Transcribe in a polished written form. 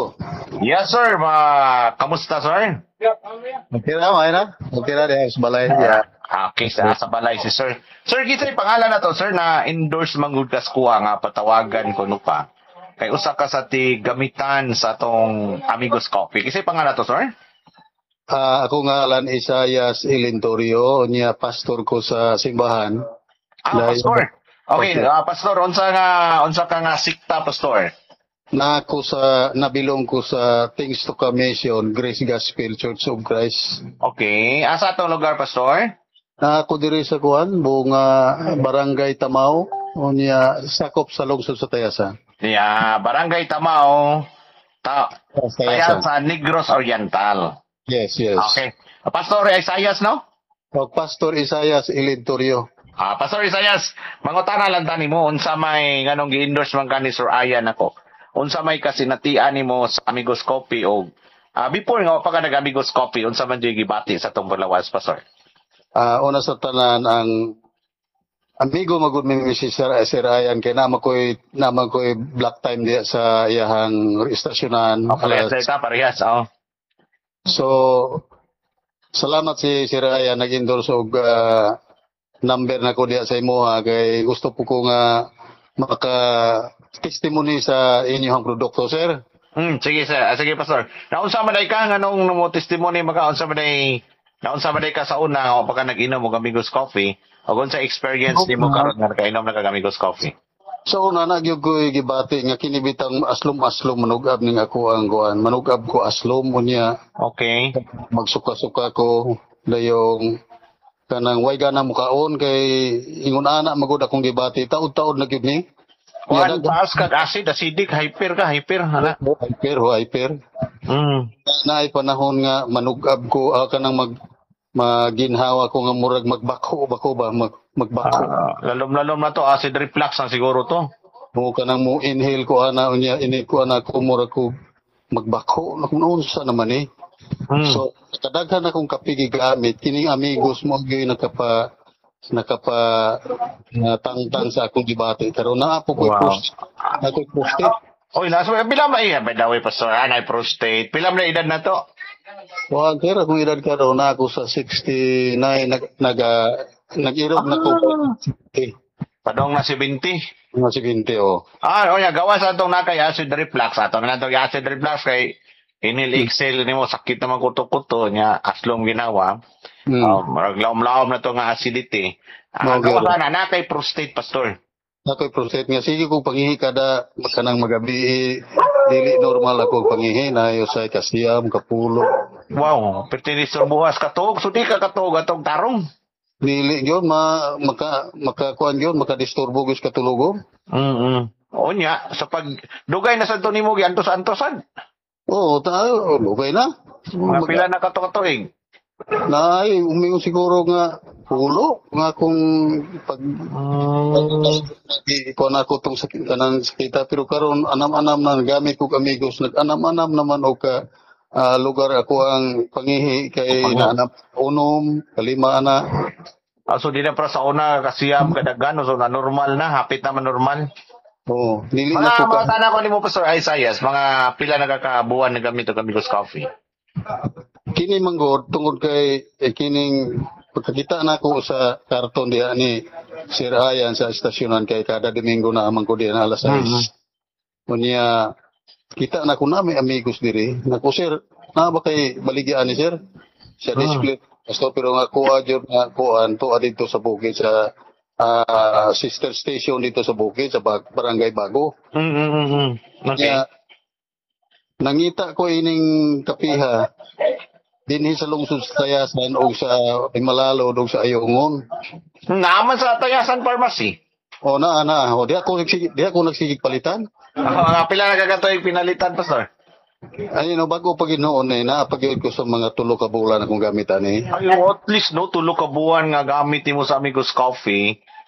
Alberto. Yes, sir. Kamusta, sir? Okay na, okay na? Okay na, di sa balay. Yeah. Okay, sa balay si sir. Sir, kita yung pangalan na to, sir, na endorse manggod kas kuha nga patawagan ko no pa. Kay usa ka sa ti gamitan sa tong Amigos Coffee. Kasi pangalan to, sir? Ako nga alan Isayas Ilintorio, niya pastor ko sa simbahan. Pastor. Okay, pastor, unsa ka nga sikta, pastor? Nabilong ko sa Things to Commission, Grace Gospel Church of Christ. Okay, asa atong lugar, pastor? Ako diri sa kuan, buong Barangay Tamao, o niya sakop sa lungsod sa Tayasan. Yeah, Barangay Tamao, Tayasan, Negros Oriental. Yes. Okay. Pastor Isayas, no? Pastor Isayas Ilintorio. Pastor Isayas, mangutana lang tani mo unsa may nganong gi-endorse man kani Sir Ayan ako. Unsa may kasinatian nimo sa Amigos Coffee o before nga pa ka nag-Amigos Coffee, unsa man jud gibati sa tong Bulawas, pastor? Una sa tanan ang amigo magud mi si Sir Ayan kay naman ko'y black time diya sa iyahang istasyonan. Parehas. So salamat si Sir Ayan nag-endorse og number na ko diya sa imuha kay gusto po ko nga maka testimony sa inyong produkto, sir. Sige, sir. Sige, pastor. Naunsa man ka nganong mo testimony unsa man ka sa una o pagka nag-inom og Amigos Coffee o unsa experience nimo karon nga nakainom na kag Amigos Coffee? So una nagyog ko gibati nga kinibitang aslom manugab ning ako ang kuan. Manugab ko aslom unya. Okay. Magsuka-suka ko dayong kanang way ganang mukaon kay ingon ana magud akong gibati taud-taud na gyud ni. Kuan taas ka acidic, hyper ana. Hyper. Naay panahon nga manugab ko kanang maginhawa ko nga murag magbako ba magbako. Lalom na to acid reflux ang siguro to. Mo kanang mo inhale ko ana unya ini ko ana ko murag ko magbako na kung unsa naman eh. So kadaghan akong kapigi gamit kining Amigos mo gyud nakapa tangtang sa akong debate karon na po ko prostate. Oy, nasa pila may by the way, pastor, anay prostate. Pila na edad na to? Wa kira kung edad karon na ako sa 69 nag-irog na ko. Padong na 70. Mga 70 oh. Gawas atong nakay acid reflux atong natong acid reflux kay inhale exhale nimo sakit naman kuto-kuto nya aslom ginawa. Marag laom na to nga acidity. Gawas na kay prostate, pastor. Ako'y prostate nga sige kung pangihi kada kanang magabi dili normal ako pangihi na yo sa kasiyam kapulo. Wow, pertinisor buwas katog sudi ka katog atong tarong. Dili gyud makakuan gyud makadisturbo gyud katulogom. Onya sa pag dugay na sa nimo giantos-antosan. Oo, tayo dugay na. Mga pila na katuig. Nay, umingon siguro nga pulo nga kung pag ko na ko tong sakit kanang sakita pero karon anam-anam na gamit ko Amigos nag-anam-anam naman og lugar ako ang pangihi kay naanap unom kalima na. So di na para sa una kasiyam kadaghan so na normal na hapit na man normal. Oo, dili na ko mga tanan ko nimo Pastor Isayas mga pila nagakabuan na gamit og Amigos Coffee. Kini manggod tungod kay kining pagkakita na ko sa karton diha ni Sir Ayan sa estasyonan kay kada Domingo na amang ko diha alas 6. Unya kita na ko na may Amigos diri. Nako sir, na ba kay baligyan ni sir? Sa display pastor pero nga kuha jud nga kuan to dito sa bukid sa sister station dito sa bukid sa Barangay Bago. Okay. Nangita ko ining kapiha dinhi sa lungsod sa Tayasan o sa Himalalo o sa Ayungon. Naman sa Tayasan Pharmacy. O o di ako nagsigig palitan. Pila nagagatoy pinalitan, pastor? Ayun bago pag noon naapagid ko sa mga tulo ka bulan akong gamitan at least no tulo ka buwan nga gamit mo sa Amigos Coffee.